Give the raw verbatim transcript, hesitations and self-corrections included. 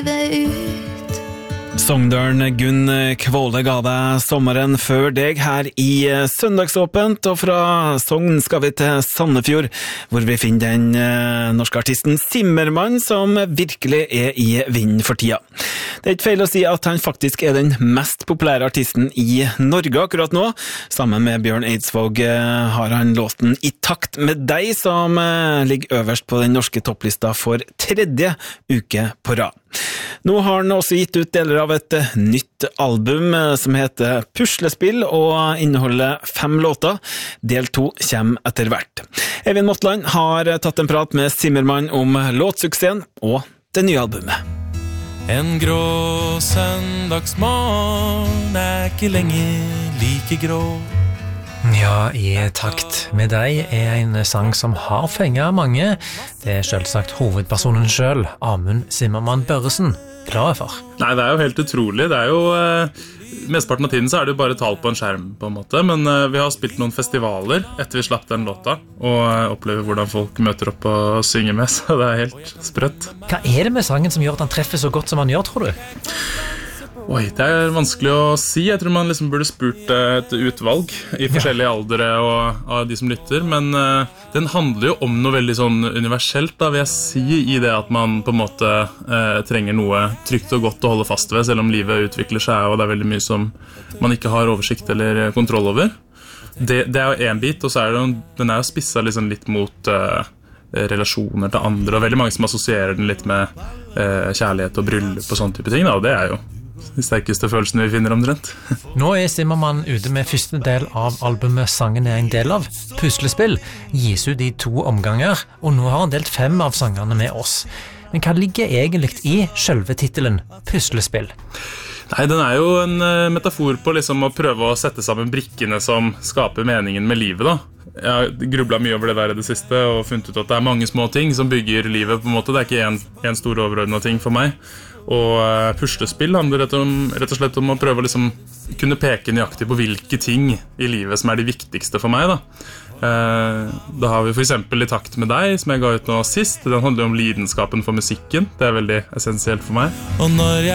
Songdøren Gunn Kvåle ga deg sommeren før deg her i Søndagsåpent, og fra Sogn skal vi til Sandefjord, hvor vi finner den norske artisten Zimmermann, som virkelig er i vinden for tida. Det er ikke feil å si at han faktisk er den mest populære artisten i Norge akkurat nå. Sammen med Bjørn Eidsvåg har han låten I takt med deg, som ligger øverst på den norske topplista for tredje uke på rad. Nå har han også gitt ut deler av et nytt album som heter Puslespill, og inneholder fem låter. Del to kommer etter hvert. Eivind Motland har tatt en prat med Zimmermann om låtsuksessen og det nye albumet. En grå søndagsmorgen er ikke lenger like grå. Ja, I takt med deg er en sang som har fengt mange. Det er selvsagt hovedpersonen selv, Amund Zimmermann Børresen, glad for. Nei, det er jo helt utrolig. Det er jo, eh, mesteparten av tiden så er det jo bare tall på en skjerm på en måte, men eh, vi har spilt noen festivaler etter vi slapp den låta, og eh, opplever hvordan folk møter opp og synger med, så det er helt sprøtt. Hva er det med sangen som gjør at han treffer så godt som han gjør, tror du? Oi, det er vanskelig å si. Jeg tror man liksom burde spurt et utvalg i forskjellige ja. aldre og av de som lytter, men uh, den handler jo om noe veldig sånn universelt, da vil jeg si, i det at man på en måte uh, trenger noe trygt og godt å holde fast ved, selv om livet utvikler seg, og det er veldig mye som man ikke har oversikt eller kontroll over. Det, det er jo en bit, og så er det jo, den er jo spisset liksom litt mot uh, relasjoner til andre, og veldig mange som assosierer den litt med uh, kjærlighet og bryllup og sånne type ting, da, og det er jo de sterkeste følelsene vi finner omtrent. Nå er Zimmermann ute med første del av albumet sangen er en del av. Puslespill gis ut I to omganger, og nå har han delt fem av sangene med oss. Men hva ligger egentlig I selve titelen Puslespill? Nei, den er jo en metafor på liksom å prøve å sette sammen brikkene som skaper meningen med livet, da. Jeg har grublet mye over det der I det siste og funnet ut at det er mange små ting som bygger livet på en måte. Det er ikke en, en stor overordnet ting for meg. Og uh, puslespill handler rett, om, rett og slett om å prøve å liksom kunne peke nøyaktig på hvilke ting I livet som er de viktigste for meg, da. Uh, da har vi for eksempel I takt med deg, som jeg ga ut nå sist. Den handler om lidenskapen for musikken. Det er veldig essensielt for meg. Og når jeg